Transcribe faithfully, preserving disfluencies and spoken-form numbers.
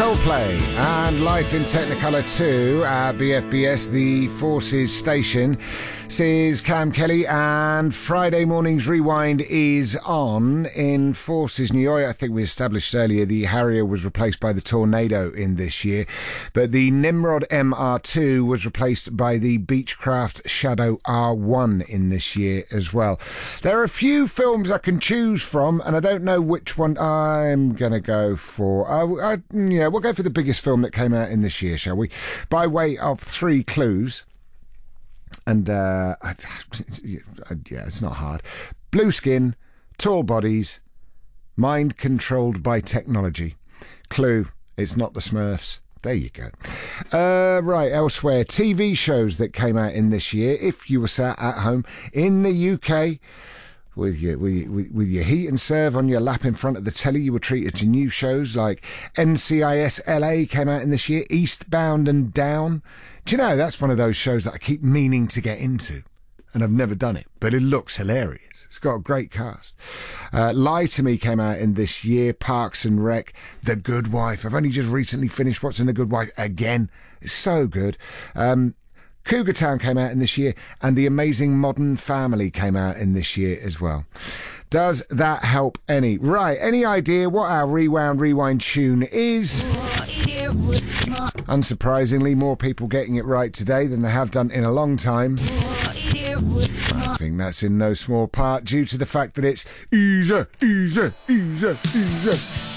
Coldplay and Life in Technicolor two at B F B S, the Forces station. This is Cam Kelly, and Friday morning's Rewind is on in Forces New York. I think we established earlier the Harrier was replaced by the Tornado in this year, but the Nimrod M R two was replaced by the Beechcraft Shadow R one in this year as well. There are a few films I can choose from, and I don't know which one I'm going to go for. I, I, yeah, we'll go for the biggest film that came out in this year, shall we? By way of three clues. And, uh, I, yeah, it's not hard. Blue skin, tall bodies, mind controlled by technology. Clue, it's not the Smurfs. There you go. Uh, right, elsewhere, T V shows that came out in this year. If you were sat at home in the U K with your, with, with, with your heat and serve on your lap in front of the telly, you were treated to new shows like N C I S L A came out in this year, Eastbound and Down. Do you know, that's one of those shows that I keep meaning to get into, and I've never done it, but it looks hilarious. It's got a great cast. Uh, Lie to Me came out in this year, Parks and Rec, The Good Wife. I've only just recently finished watching The Good Wife again. It's so good. Um, Cougar Town came out in this year, and The Amazing Modern Family came out in this year as well. Does that help any? Right, any idea what our Rewound Rewind tune is? Unsurprisingly, more people getting it right today than they have done in a long time. I think that's in no small part due to the fact that it's easy, easy, easy, easy.